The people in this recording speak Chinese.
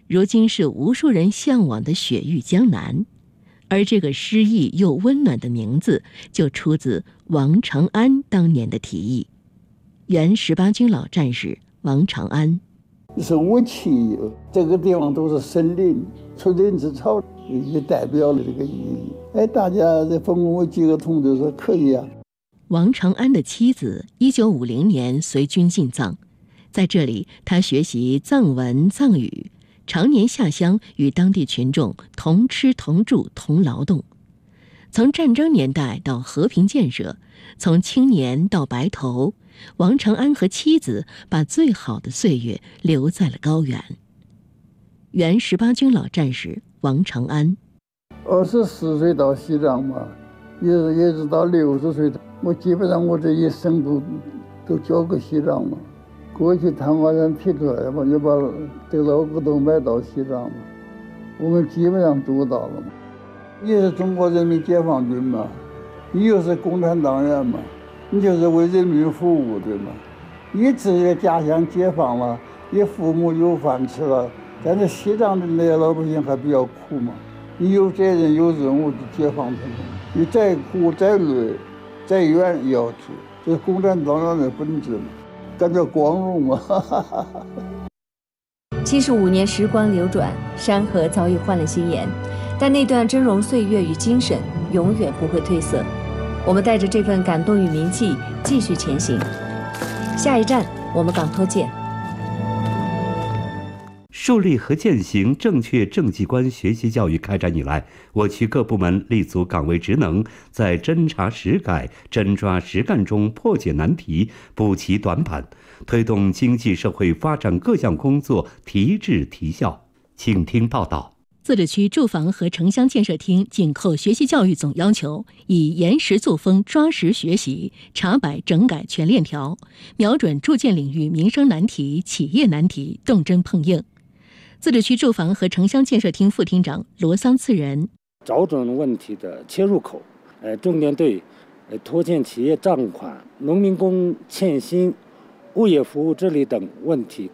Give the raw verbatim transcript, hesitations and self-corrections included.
如今是无数人向往的雪域江南。而这个诗意又温暖的名字，就出自王长安当年的提议。原十八军老战士王长安： 是武器，这个地方都是森林，出林之草，也代表了这个意义。哎，大家这分工为几个同志说可以啊。 王长安的妻子一九五零年随军进藏，在这里他学习藏文藏语，常年下乡与当地群众同吃同住同劳动。从战争年代到和平建设，从青年到白头，王长安和妻子把最好的岁月留在了高原。原十八军老战士王长安： 二十四岁到西藏嘛，一直一直到六十岁，我基本上我这一生都都交给西藏了。过去贪官人提出来嘛，就把这老古董买到西藏了，我们基本上做到了嘛。你是中国人民解放军嘛，你又是共产党员嘛，你就是为人民服务，对吗？你自己的家乡解放了，你父母有饭吃了，但是西藏的那些老百姓还比较苦嘛。你有责任有任务去解放他们，你再苦再累再远也要去，这是共产党员的本质嘛，感觉光荣嘛。 七十五年时光流转，山河早已换了新颜，但那段峥嵘岁月与精神永远不会褪色。我们带着这份感动与铭记继续前行。下一站，我们港托见。 树立和践行正确政绩观学习教育开展以来，我区各部门立足岗位职能，在真查实改、真抓实干中破解难题、补齐短板，推动经济社会发展各项工作提质提效。请听报道。 自治区住房和城乡建设厅紧扣学习教育总要求，以严实作风抓实学习，查摆整改全链条，瞄准住建领域民生难题、企业难题，动真碰硬。自治区住房和城乡建设厅副厅长罗桑次仁： 找准问题的切入口，呃，重点对呃拖欠企业账款、农民工欠薪、物业服务治理等问题